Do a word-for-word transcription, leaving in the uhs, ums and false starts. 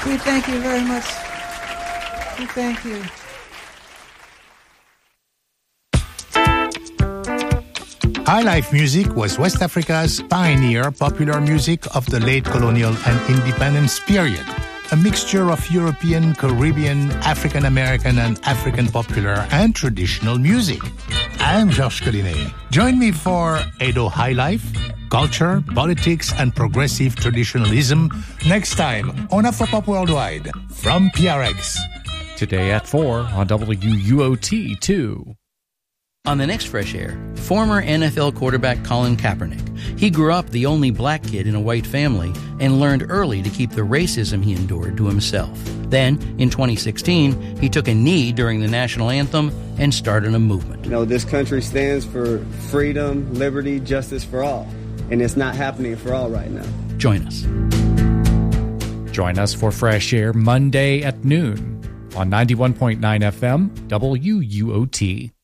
We thank you very much. We thank you. High Life music was West Africa's pioneer popular music of the late colonial and independence period. A mixture of European, Caribbean, African American, and African popular and traditional music. I'm Georges Collinet. Join me for Edo High Life, culture, politics, and progressive traditionalism next time on Afropop Worldwide from P R X. Today at four on W U O T two. On the next Fresh Air, former N F L quarterback Colin Kaepernick. He grew up the only black kid in a white family and learned early to keep the racism he endured to himself. Then, in twenty sixteen, he took a knee during the national anthem and started a movement. You know, this country stands for freedom, liberty, justice for all. And it's not happening for all right now. Join us. Join us for Fresh Air Monday at noon on ninety-one point nine F M W U O T.